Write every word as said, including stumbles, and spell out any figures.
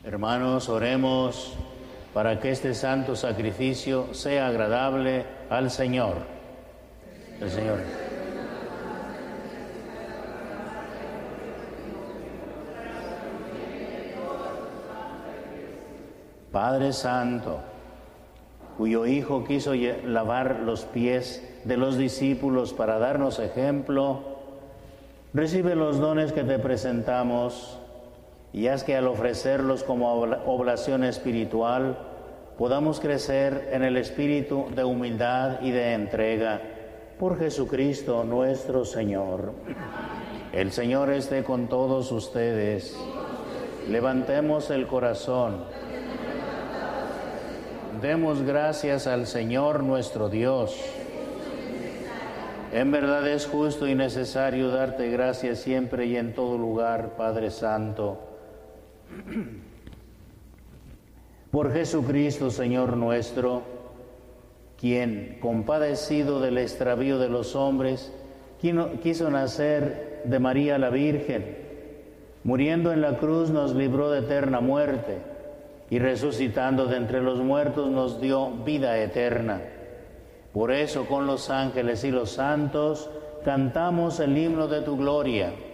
Hermanos, oremos para que este santo sacrificio sea agradable al Señor. El Señor. Padre Santo, cuyo Hijo quiso lavar los pies de los discípulos para darnos ejemplo, recibe los dones que te presentamos y haz que al ofrecerlos como oblación espiritual podamos crecer en el espíritu de humildad y de entrega por Jesucristo nuestro Señor. El Señor esté con todos ustedes. Levantemos el corazón. Demos gracias al Señor nuestro Dios. En verdad es justo y necesario darte gracias siempre y en todo lugar, Padre Santo. Por Jesucristo, Señor nuestro, quien, compadecido del extravío de los hombres, quiso nacer de María la Virgen, muriendo en la cruz nos libró de eterna muerte, y resucitando de entre los muertos nos dio vida eterna. Por eso con los ángeles y los santos cantamos el himno de tu gloria.